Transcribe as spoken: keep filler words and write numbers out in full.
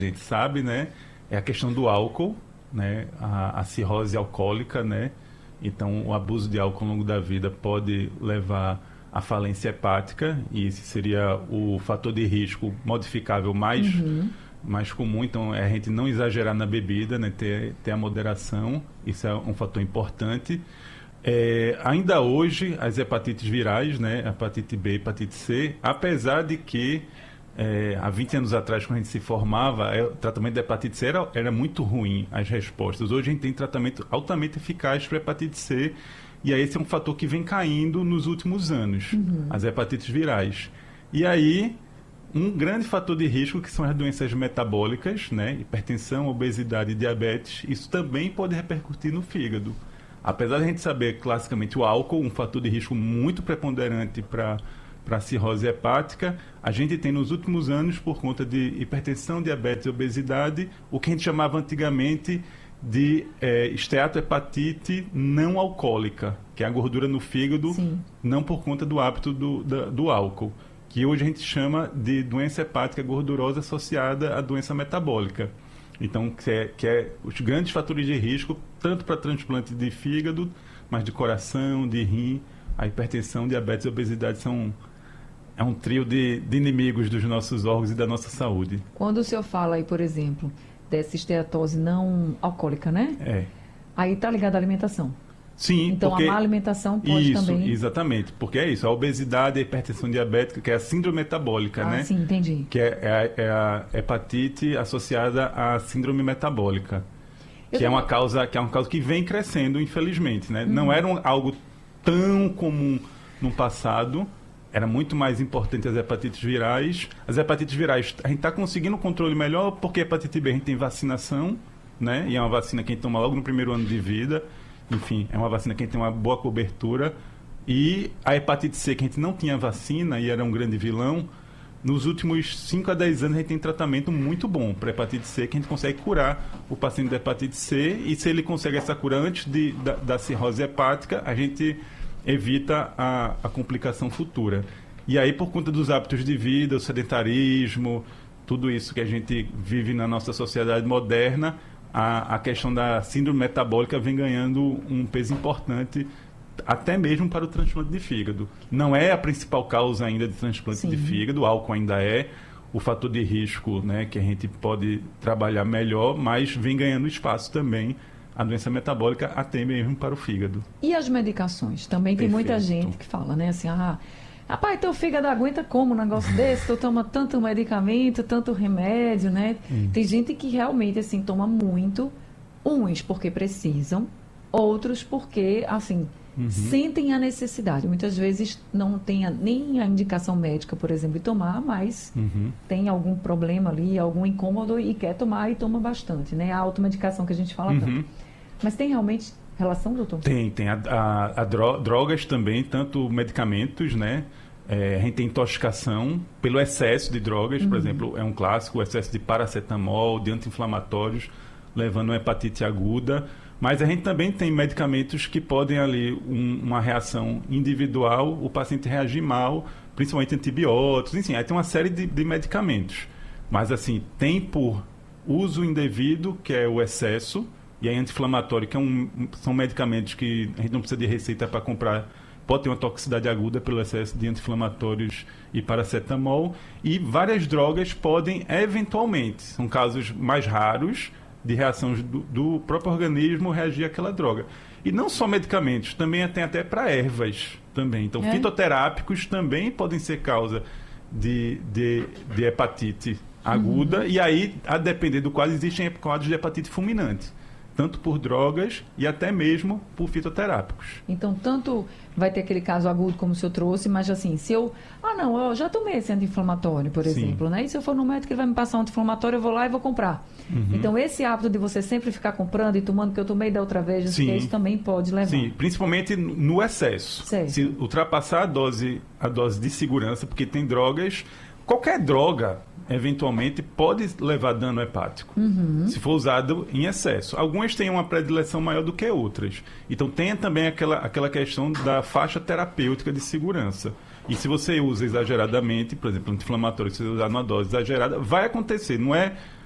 a gente sabe, né, é a questão do álcool, né, a, a cirrose alcoólica, né, então o abuso de álcool ao longo da vida pode levar à falência hepática, e esse seria o fator de risco modificável mais, uhum. mais comum. Então é a gente não exagerar na bebida, né, ter, ter a moderação, isso é um fator importante. É, ainda hoje, as hepatites virais, né, hepatite B e hepatite C, apesar de que é, há vinte anos atrás, quando a gente se formava, é, o tratamento da hepatite C era, era muito ruim, as respostas. Hoje a gente tem tratamento altamente eficaz para hepatite C, e aí esse é um fator que vem caindo nos últimos anos, uhum. as hepatites virais. E aí, um grande fator de risco, que são as doenças metabólicas, né, hipertensão, obesidade e diabetes, isso também pode repercutir no fígado. Apesar de a gente saber classicamente o álcool, um fator de risco muito preponderante para para a cirrose hepática, a gente tem nos últimos anos, por conta de hipertensão, diabetes e obesidade, o que a gente chamava antigamente de é, esteatohepatite não alcoólica, que é a gordura no fígado, Sim. não por conta do hábito do, da, do álcool, que hoje a gente chama de doença hepática gordurosa associada à doença metabólica. Então, que é, que é os grandes fatores de risco, tanto para transplante de fígado, mas de coração, de rim, a hipertensão, diabetes e obesidade são é um trio de, de inimigos dos nossos órgãos e da nossa saúde. Quando o senhor fala aí, por exemplo, dessa esteatose não alcoólica, né? É. Aí está ligado à alimentação. Sim, então porque... a má alimentação pode isso, também... exatamente, porque é isso, a obesidade, a hipertensão diabética, que é a síndrome metabólica, ah, né? Sim, entendi. Que é, é, a, é a hepatite associada à síndrome metabólica, Eu que, é uma causa, que é uma causa que vem crescendo, infelizmente, né? Uhum. Não era um, algo tão comum no passado, era muito mais importante as hepatites virais. As hepatites virais, a gente está conseguindo um controle melhor, porque a hepatite B a gente tem vacinação, né? E é uma vacina que a gente toma logo no primeiro ano de vida. Enfim, é uma vacina que a gente tem uma boa cobertura. E a hepatite C, que a gente não tinha vacina e era um grande vilão, nos últimos cinco a dez anos a gente tem tratamento muito bom para hepatite C, que a gente consegue curar o paciente da hepatite C, e se ele consegue essa cura antes de, da, da cirrose hepática, a gente evita a, a complicação futura. E aí, por conta dos hábitos de vida, o sedentarismo, tudo isso que a gente vive na nossa sociedade moderna, a, a questão da síndrome metabólica vem ganhando um peso importante, até mesmo para o transplante de fígado. Não é a principal causa ainda de transplante Sim. de fígado, o álcool ainda é o fator de risco, né, que a gente pode trabalhar melhor, mas vem ganhando espaço também a doença metabólica, até mesmo para o fígado. E as medicações? Também tem Perfeito. Muita gente que fala, né, assim, ah, rapaz, teu fígado aguenta como um negócio desse? Tu toma tanto medicamento, tanto remédio, né? Hum. Tem gente que realmente, assim, toma muito, uns porque precisam, outros porque, assim, uhum. sentem a necessidade. Muitas vezes não tem a, nem a indicação médica, por exemplo, de tomar, mas uhum. tem algum problema ali, algum incômodo e quer tomar e toma bastante, né? A automedicação que a gente fala uhum. tanto. Mas tem realmente relação, doutor? Tem, tem. A, a, a drogas também, tanto medicamentos, né? É, a gente tem intoxicação pelo excesso de drogas, uhum. por exemplo, é um clássico, o excesso de paracetamol, de anti-inflamatórios, levando a hepatite aguda. Mas a gente também tem medicamentos que podem ali, um, uma reação individual, o paciente reagir mal, principalmente antibióticos, enfim, aí tem uma série de, de medicamentos. Mas assim, tem por uso indevido, que é o excesso, e aí anti-inflamatório, que é um, são medicamentos que a gente não precisa de receita para comprar, pode ter uma toxicidade aguda pelo excesso de anti-inflamatórios e paracetamol, e várias drogas podem, eventualmente, são casos mais raros, de reações do, do próprio organismo reagir àquela droga. E não só medicamentos, também tem até para ervas também. Então, é. fitoterápicos também podem ser causa de, de, de hepatite aguda, uhum. e aí, a depender do quadro, existem quadros de hepatite fulminante, tanto por drogas e até mesmo por fitoterápicos. Então, tanto vai ter aquele caso agudo como o senhor trouxe, mas assim, se eu... Ah, não, eu já tomei esse anti-inflamatório, por Sim. exemplo, né? E se eu for no médico, ele vai me passar um anti-inflamatório, eu vou lá e vou comprar. Uhum. Então, esse hábito de você sempre ficar comprando e tomando, que eu tomei da outra vez, que isso também pode levar. Sim, principalmente no excesso. Certo. Se ultrapassar a dose, a dose de segurança, porque tem drogas... Qualquer droga, eventualmente, pode levar dano hepático, uhum. se for usado em excesso. Algumas têm uma predileção maior do que outras. Então, tem também aquela, aquela questão da faixa terapêutica de segurança. E se você usa exageradamente, por exemplo, anti-inflamatório, se você usar numa dose exagerada, vai acontecer. Não é